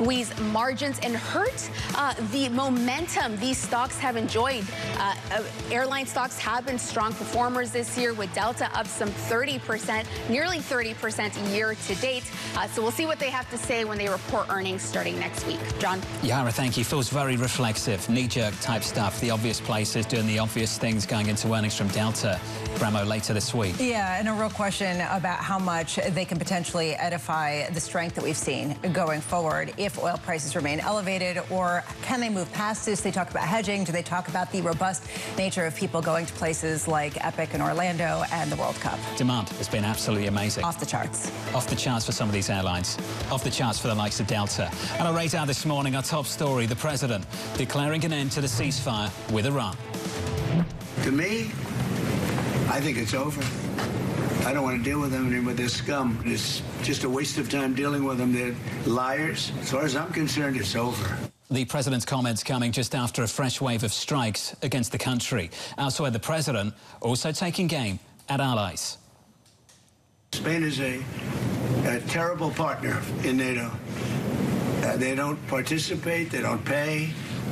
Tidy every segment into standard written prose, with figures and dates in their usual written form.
squeeze margins and hurt the momentum these stocks have enjoyed. Airline stocks have been strong performers this year, with Delta up some 30%, nearly 30% year to date. So we'll see what they have to say when they report earnings starting next week. John? Yara, thank you. Feels very reflexive, knee-jerk type stuff. The obvious places doing the obvious things going into earnings from Delta. Bramo later this week. Yeah, and a real question about how much they can potentially edify the strength that we've seen going forward if oil prices remain elevated, or can they move past this? They talk about hedging. Do they talk about the robust nature of people going to places like Epic and Orlando and the World Cup? Demand has been absolutely amazing. Off the charts. Off the charts for some of these airlines. Off the charts for the likes of Delta. And our radar this morning, our top story, the president declaring an end to the ceasefire with Iran. To me, I think it's over. I don't want to deal with them and with this scum. It's just a waste of time dealing with them. They're liars. As far as I'm concerned, it's over. The president's comments coming just after a fresh wave of strikes against the country. Elsewhere, the president also taking aim at allies. Spain is a terrible partner in NATO. They don't participate. They don't pay.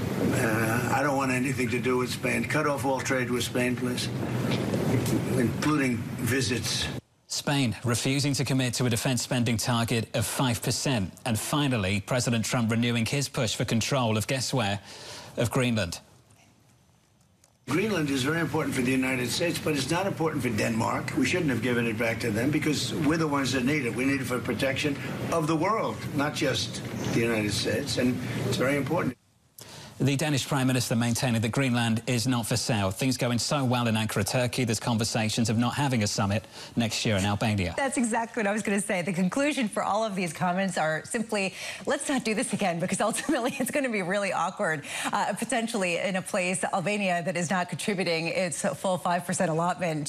I don't want anything to do with Spain. Cut off all trade with Spain, please, including visits. Spain refusing to commit to a defense spending target of 5%. And finally, President Trump renewing his push for control of, guess where, of Greenland. Greenland is very important for the United States, but it's not important for Denmark. We shouldn't have given it back to them because we're the ones that need it. We need it for protection of the world, not just the United States, and it's very important. The Danish Prime Minister maintaining that Greenland is not for sale. Things going so well in Ankara, Turkey, there's conversations of not having a summit next year in Albania. That's exactly what I was going to say. The conclusion for all of these comments are simply, let's not do this again, because ultimately it's going to be really awkward, potentially in a place, Albania, that is not contributing its full 5% allotment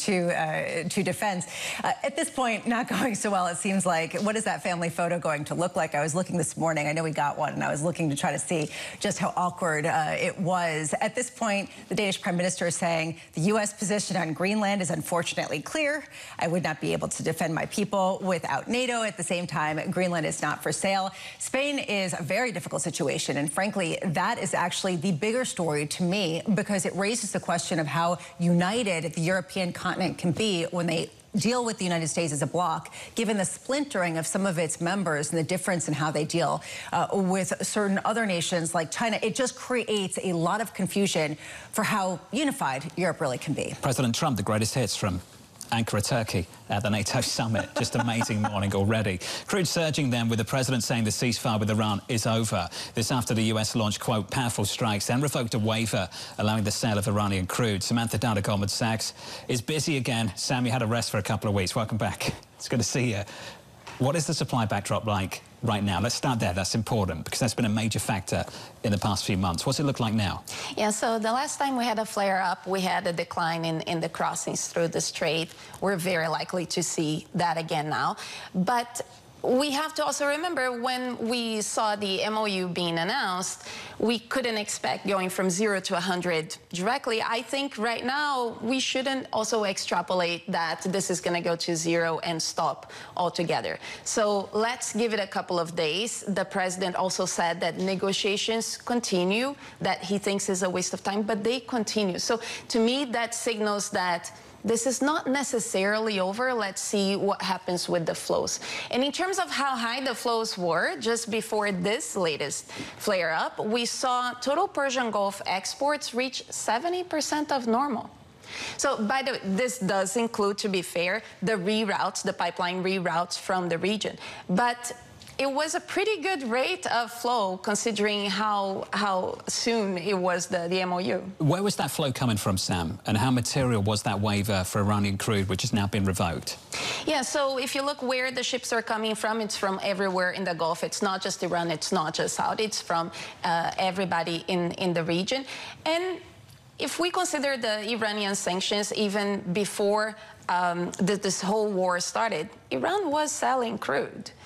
to defense. At this point, not going so well, it seems like. What is that family photo going to look like? I was looking this morning. I know we got one, and I was looking to try to see just how awkward it was. At this point, the Danish Prime Minister is saying the U.S. position on Greenland is unfortunately clear. I would not be able to defend my people without NATO. At the same time, Greenland is not for sale. Spain is a very difficult situation, and frankly, that is actually the bigger story to me, because it raises the question of how united the European continent can be when they deal with the United States as a bloc, given the splintering of some of its members and the difference in how they deal with certain other nations like China. It just creates a lot of confusion for how unified Europe really can be. President Trump, the greatest hits from Ankara, Turkey at the NATO summit. Just amazing morning already. Crude surging then, with the president saying the ceasefire with Iran is over. This after the US launched, quote, powerful strikes and revoked a waiver allowing the sale of Iranian crude. Samantha Down at Goldman Sachs is busy again. Sam, you had a rest for a couple of weeks. Welcome back. It's good to see you. What is the supply backdrop like right now? Let's start there. That's important because that's been a major factor in the past few months. What's it look like now? Yeah, so the last time we had a flare-up, we had a decline in the crossings through the strait. We're very likely to see that again now. But we have to also remember, when we saw the MOU being announced, we couldn't expect going from 0 to 100 directly. I think right now we shouldn't also extrapolate that this is going to go to 0 and stop altogether. So let's give it a couple of days. The president also said that negotiations continue, that he thinks is a waste of time, but they continue. So to me, that signals that this is not necessarily over. Let's see what happens with the flows. And in terms of how high the flows were just before this latest flare-up, we saw total Persian Gulf exports reach 70% of normal. So, by the way, this does include, to be fair, the reroutes, the pipeline reroutes from the region. But it was a pretty good rate of flow, considering how soon it was the MOU. Where was that flow coming from, Sam? And how material was that waiver for Iranian crude, which has now been revoked? Yeah, so if you look where the ships are coming from, it's from everywhere in the Gulf. It's not just Iran, it's not just Saudi, it's from everybody in the region. And if we consider the Iranian sanctions, even before this whole war started, Iran was selling crude.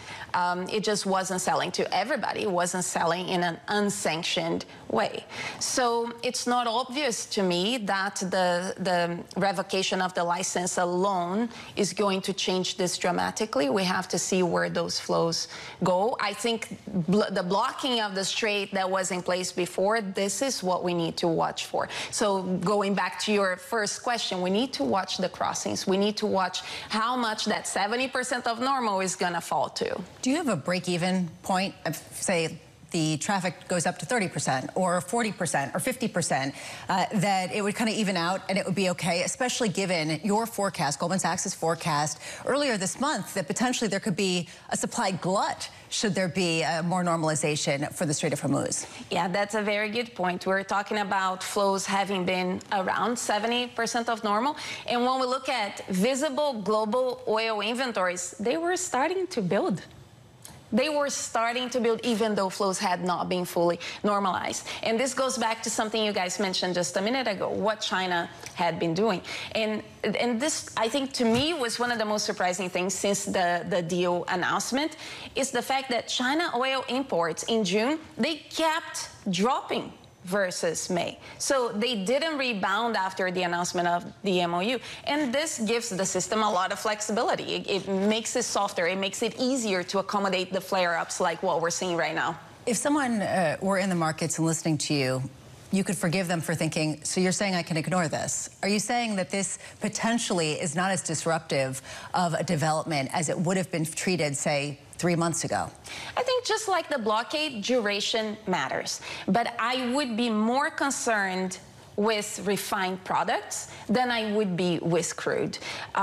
It just wasn't selling to everybody. It wasn't selling in an unsanctioned way. So it's not obvious to me that the revocation of the license alone is going to change this dramatically. We have to see where those flows go. I think the blocking of the strait that was in place before, this is what we need to watch for. So going back to your first question, we need to watch the crossings. We need to watch how much that 70% of normal is going to fall to. Do you have a break-even point of, say, the traffic goes up to 30% or 40% or 50%, that it would kind of even out and it would be okay, especially given your forecast, Goldman Sachs' forecast earlier this month, that potentially there could be a supply glut should there be more normalization for the Strait of Hormuz? Yeah, that's a very good point. We're talking about flows having been around 70% of normal. And when we look at visible global oil inventories, they were starting to build. They were starting to build even though flows had not been fully normalized. And this goes back to something you guys mentioned just a minute ago, what China had been doing. And this, I think, to me, was one of the most surprising things since the deal announcement, is the fact that China oil imports in June, they kept dropping versus May. So they didn't rebound after the announcement of the MOU. And this gives the system a lot of flexibility. It makes it softer. It makes it easier to accommodate the flare-ups like what we're seeing right now. If someone were in the markets and listening to you, you could forgive them for thinking, so you're saying I can ignore this? Are you saying that this potentially is not as disruptive of a development as it would have been treated, say, 3 months ago? I think just like the blockade, duration matters. But I would be more concerned with refined products than I would be with crude.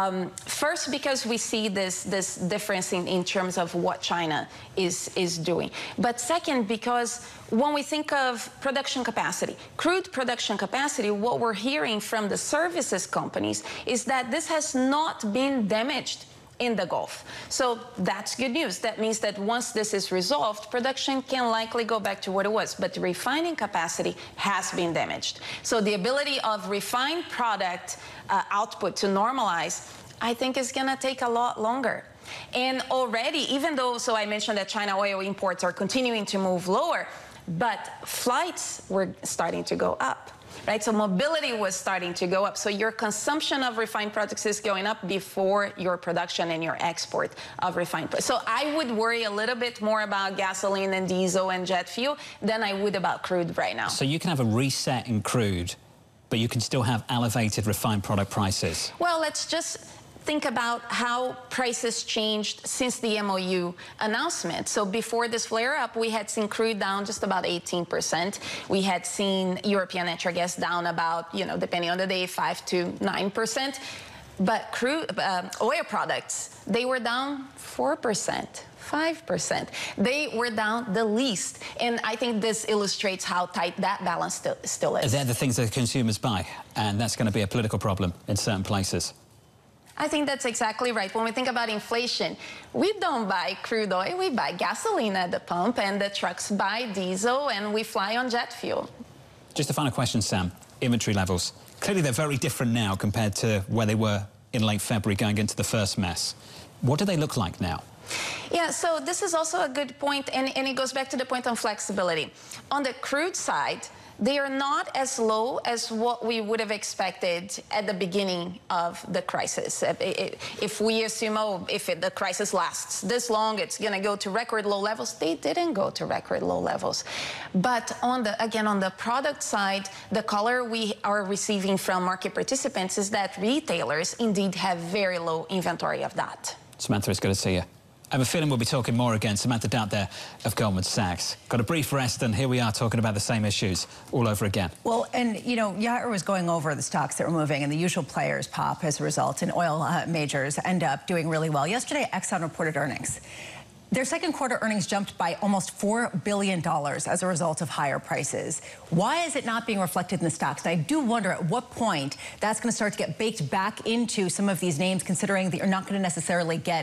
First, because we see this difference in terms of what China is doing. But second, because when we think of production capacity, crude production capacity, what we're hearing from the services companies is that this has not been damaged in the Gulf. So that's good news. That means that once this is resolved, production can likely go back to what it was. But the refining capacity has been damaged. So the ability of refined product output to normalize, I think, is going to take a lot longer. And already, even though, so I mentioned that China oil imports are continuing to move lower, but flights were starting to go up. Right, so mobility was starting to go up. So your consumption of refined products is going up before your production and your export of refined products. So I would worry a little bit more about gasoline and diesel and jet fuel than I would about crude right now. So you can have a reset in crude, but you can still have elevated refined product prices. Well, let's just think about how prices changed since the MOU announcement. So before this flare-up, we had seen crude down just about 18%. We had seen European natural gas down about, depending on the day, 5 to 9%. But crude oil products, they were down 4%. 5%. They were down the least. And I think this illustrates how tight that balance still is. They're the things that consumers buy, and that's going to be a political problem in certain places. I think that's exactly right. When we think about inflation, we don't buy crude oil, we buy gasoline at the pump, and the trucks buy diesel, and we fly on jet fuel. Just a final question, Sam. Inventory levels. Clearly, they're very different now compared to where they were in late February going into the first mess. What do they look like now? Yeah, so this is also a good point, and it goes back to the point on flexibility. On the crude side, they are not as low as what we would have expected at the beginning of the crisis. If we assume, the crisis lasts this long, it's going to go to record low levels, they didn't go to record low levels. But on the product side, the color we are receiving from market participants is that retailers indeed have very low inventory of that. Samantha, it's good to see you. I have a feeling we'll be talking more again. Samantha Daudt there of Goldman Sachs. Got a brief rest, and here we are talking about the same issues all over again. Well, and, Yair was going over the stocks that were moving, and the usual players pop as a result, and oil majors end up doing really well. Yesterday, Exxon reported earnings. Their second quarter earnings jumped by almost $4 billion as a result of higher prices. Why is it not being reflected in the stocks? And I do wonder at what point that's going to start to get baked back into some of these names, considering that you're not going to necessarily get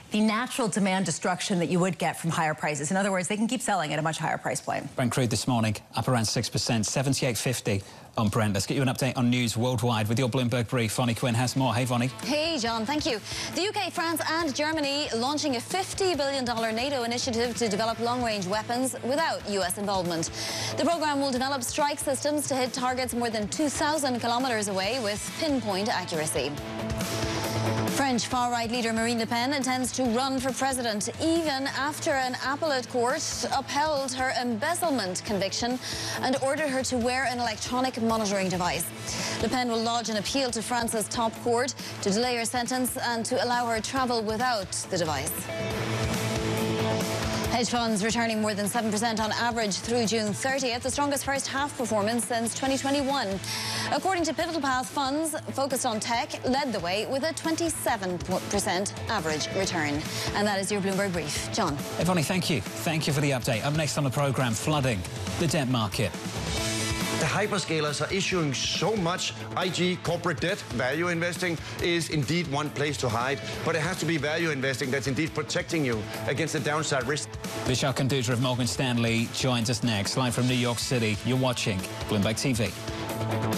the natural demand destruction that you would get from higher prices. In other words, they can keep selling at a much higher price point. Brent crude this morning up around 6%, 78.50 on Brent. Let's get you an update on news worldwide with your Bloomberg Brief. Vonnie Quinn has more. Hey, Vonnie. Hey, John, thank you. The UK, France and Germany launching a $50 billion NATO initiative to develop long-range weapons without US involvement. The programme will develop strike systems to hit targets more than 2,000 kilometres away with pinpoint accuracy. French far-right leader Marine Le Pen intends to run for president even after an appellate court upheld her embezzlement conviction and ordered her to wear an electronic monitoring device. Le Pen will lodge an appeal to France's top court to delay her sentence and to allow her travel without the device. Hedge funds returning more than 7% on average through June 30th, the strongest first half performance since 2021. According to Pivotal Path, funds focused on tech led the way with a 27% average return. And that is your Bloomberg Brief. John. Hey, Vonnie, thank you. Thank you for the update. Up next on the programme, flooding the debt market. The hyperscalers are issuing so much IG corporate debt. Value investing is indeed one place to hide, but it has to be value investing that's indeed protecting you against the downside risk. Vishal Kundra of Morgan Stanley joins us next. Live from New York City, you're watching Bloomberg TV.